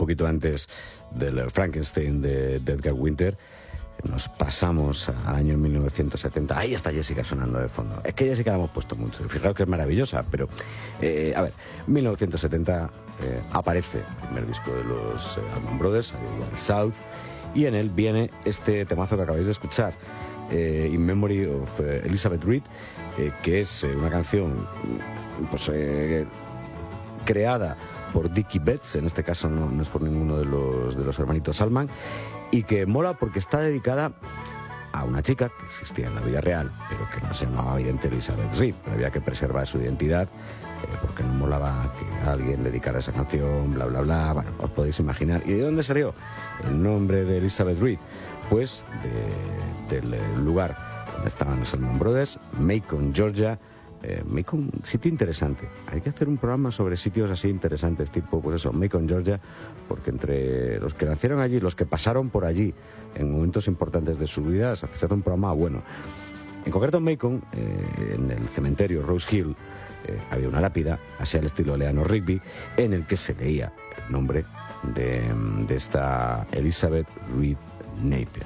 poquito antes del Frankenstein de Edgar Winter, nos pasamos al año 1970. Ahí está Jessica sonando de fondo. Es que Jessica la hemos puesto mucho. Fijaos que es maravillosa, pero... a ver, 1970 aparece el primer disco de los Allman Brothers, South, y en él viene este temazo que acabáis de escuchar, In Memory of Elizabeth Reed, que es una canción pues, creada por Dickie Betts, en este caso no es por ninguno de los hermanitos Allman, y que mola porque está dedicada a una chica que existía en la vida real, pero que no se llamaba evidente Elizabeth Reed, pero había que preservar su identidad, porque no molaba que alguien le dedicara esa canción, bla, bla, bla. Bueno, os podéis imaginar. ¿Y de dónde salió el nombre de Elizabeth Reed? Pues del lugar donde estaban los Allman Brothers, Macon, Georgia. Macon, sitio interesante. Hay que hacer un programa sobre sitios así interesantes, tipo, pues eso, Macon, Georgia, porque entre los que nacieron allí, los que pasaron por allí en momentos importantes de su vida, se hace un programa bueno. En concreto en Macon, en el cementerio Rose Hill, había una lápida, así al estilo Eleanor Rigby, en el que se leía el nombre de esta Elizabeth Reed Napier.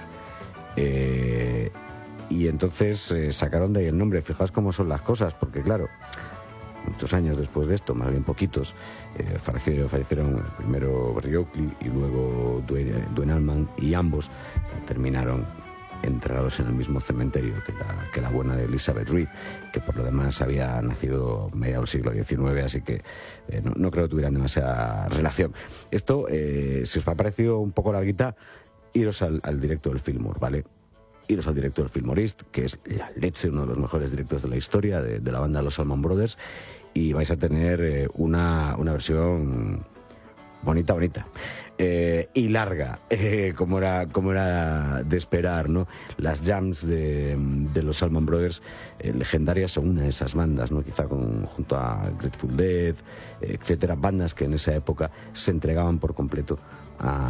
Y entonces sacaron de ahí el nombre. Fijaos cómo son las cosas, porque claro, muchos años después de esto, más bien poquitos, fallecieron primero Berry Oakley y luego Duane Allman, y ambos terminaron enterrados en el mismo cementerio que la buena de Elizabeth Reed, que por lo demás había nacido a mediados del siglo XIX, así que no creo que tuvieran demasiada relación. Esto, si os ha parecido un poco larguita, iros al directo del Fillmore, ¿vale? Iros al directo del Fillmore East, que es la leche, uno de los mejores directos de la historia de la banda de los Allman Brothers, y vais a tener una versión bonita y larga, como era de esperar, ¿no? Las jams de los Allman Brothers, legendarias, son una de esas bandas, ¿no? Quizá junto a Grateful Dead, etcétera, bandas que en esa época se entregaban por completo a